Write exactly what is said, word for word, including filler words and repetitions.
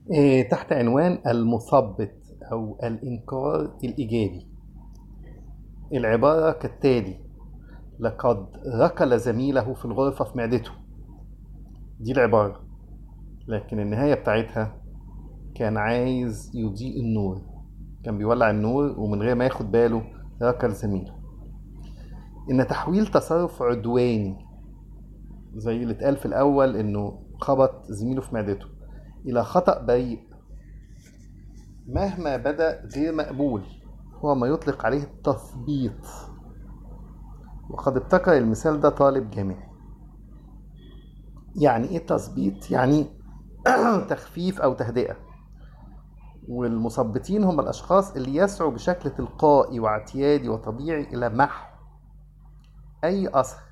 إيه، تحت عنوان المثبط أو الإنكار الإيجابي. العبارة كالتالي: لقد ركل زميله في الغرفة في معدته. دي العبارة، لكن النهاية بتاعتها كان عايز يضيء النور، كان بيولع النور ومن غير ما ياخد باله ركل زميله. إن تحويل تصرف عدواني زي اللي اتقال في الأول إنه خبط زميله في معدته إلى خطأ بريء مهما بدأ غير مقبول هو ما يطلق عليه التثبيط. وقد ابتكر المثال ده طالب جامعي. يعني ايه تثبيط؟ يعني تخفيف او تهدئة. والمثبطين هم الاشخاص اللي يسعوا بشكل تلقائي واعتيادي وطبيعي الى محو اي اثر